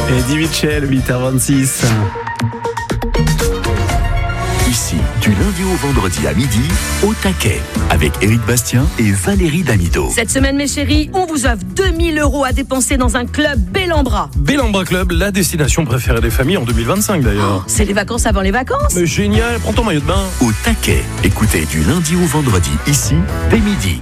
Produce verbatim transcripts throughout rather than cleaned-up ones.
Eddie Mitchell, huit heures vingt-six. Ici, du lundi au vendredi à midi, au taquet, avec Éric Bastien et Valérie Damido. Cette semaine, mes chéris, on vous offre deux mille euros à dépenser dans un club Bellambra. Bellambra Club, la destination préférée des familles en deux mille vingt-cinq d'ailleurs. Oh, c'est les vacances avant les vacances. Mais génial, prends ton maillot de bain. Au taquet, écoutez du lundi au vendredi, ici, dès midi.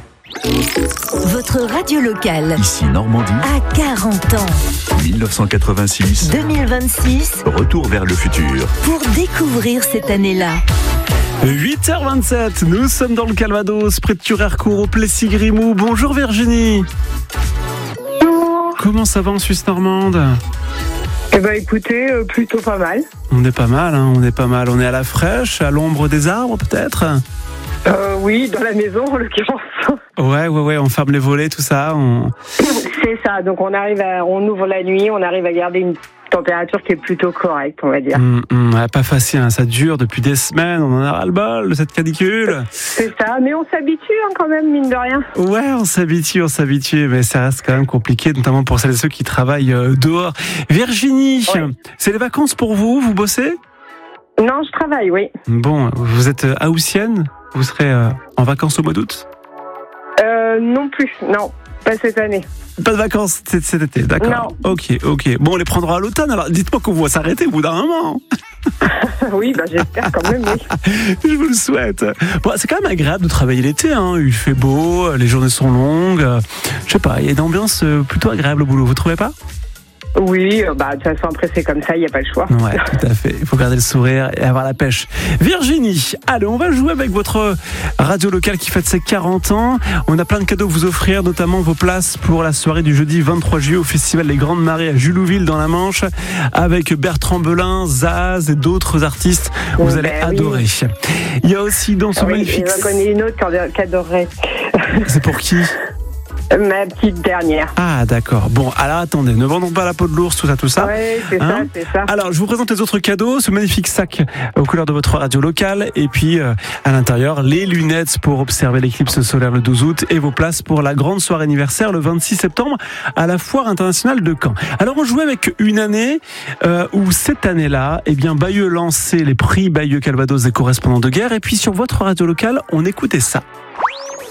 Votre radio locale. Ici, Normandie. À quarante ans. dix-neuf cent quatre-vingt-six. deux mille vingt-six. Retour vers le futur. Pour découvrir cette année-là. huit heures vingt-sept, nous sommes dans le Calvados, près de Turecourt, au Plessis-Grimou. Bonjour Virginie. Bonjour. Comment ça va en Suisse normande ? Eh ben écoutez, euh, plutôt pas mal. On est pas mal, hein, on est pas mal. On est à la fraîche, à l'ombre des arbres peut-être ? Euh, oui, dans la maison en l'occurrence. Ouais, ouais, ouais, on ferme les volets, tout ça. On... C'est ça, donc on arrive à, on ouvre la nuit, on arrive à garder une température qui est plutôt correcte, on va dire. Mmh, mmh, ouais, pas facile, hein, ça dure depuis des semaines, on en a ras-le-bol de cette canicule. C'est ça, mais on s'habitue hein, quand même, mine de rien. Ouais, on s'habitue, on s'habitue, mais ça reste quand même compliqué, notamment pour celles et ceux qui travaillent euh, dehors. Virginie, ouais. C'est les vacances pour vous, vous bossez ? Non, je travaille, oui. Bon, vous êtes euh, haussienne ? Vous serez euh, en vacances au mois d'août ? Euh, non plus, non, pas cette année. Pas de vacances cet, cet été, d'accord. Non. Ok, ok. Bon, on les prendra à l'automne, alors dites-moi qu'on va s'arrêter au bout d'un moment. Oui, bah j'espère quand même, oui. Je vous le souhaite. Bon, c'est quand même agréable de travailler l'été, hein. Il fait beau, les journées sont longues. Je sais pas, il y a une ambiance plutôt agréable au boulot, vous trouvez pas ? Oui, bah de toute façon après c'est comme ça, il n'y a pas le choix. Ouais, tout à fait. Il faut garder le sourire et avoir la pêche. Virginie, allez, on va jouer avec votre radio locale qui fête ses quarante ans. On a plein de cadeaux à vous offrir, notamment vos places pour la soirée du jeudi vingt-trois juillet au festival Les Grandes Marées à Julouville dans la Manche, avec Bertrand Belin, Zaz et d'autres artistes. Vous oui, allez ben adorer. Oui. Il y a aussi dans ce oui, magnifique... J'en connais une autre qui adorerait. C'est pour qui ? Ma petite dernière. Ah d'accord. Bon, alors attendez, ne vendons pas la peau de l'ours, tout ça, tout ça. Oui, c'est hein ça, c'est ça. Alors, je vous présente les autres cadeaux, ce magnifique sac aux couleurs de votre radio locale, et puis euh, à l'intérieur, les lunettes pour observer l'éclipse solaire le douze août, et vos places pour la grande soirée anniversaire le vingt-six septembre à la Foire internationale de Caen. Alors, on jouait avec une année euh, où cette année-là, eh bien, Bayeux lançait les prix Bayeux Calvados des correspondants de guerre, et puis sur votre radio locale, on écoutait ça.